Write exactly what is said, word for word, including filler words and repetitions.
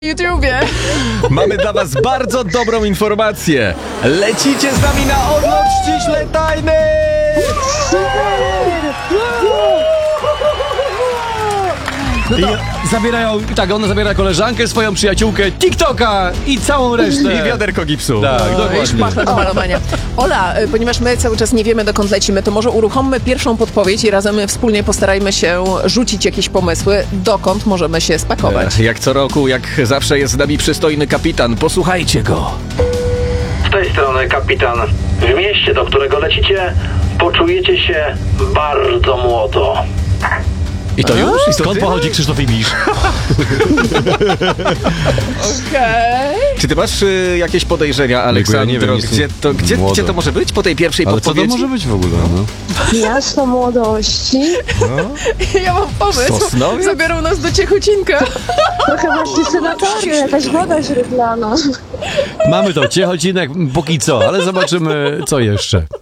YouTubie. Mamy dla was bardzo dobrą informację. Lecicie z nami na odlot ściśle tajny! No to, I zabierają, tak, ona zabiera koleżankę, swoją przyjaciółkę, TikToka i całą resztę. I wiaderko gipsu. Tak, i dokładnie. szpachla do malowania. Ola, y, ponieważ my cały czas nie wiemy, dokąd lecimy, to może uruchommy pierwszą podpowiedź i razem wspólnie postarajmy się rzucić jakieś pomysły, dokąd możemy się spakować. Jak co roku, jak zawsze jest z nami przystojny kapitan. Posłuchajcie go. Z tej strony kapitan. W mieście, do którego lecicie, poczujecie się bardzo młodo. I to już? I to Skąd ty? pochodzi Krzysztof Ibisz? Okej. Czy ty masz y, jakieś podejrzenia, Aleksandro? nie wiem, gdzie, jestem to, gdzie, młody. gdzie to może być po tej pierwszej Ale co to podpowiedzi? może być w ogóle, no? Miasto młodości. Ja mam pomysł. Sosnowiec? Zabiorą nas do Ciechocinka. To chyba w sanatorium, jakaś woda źródlana. Mamy to, Ciechocinek póki co, ale zobaczymy co jeszcze.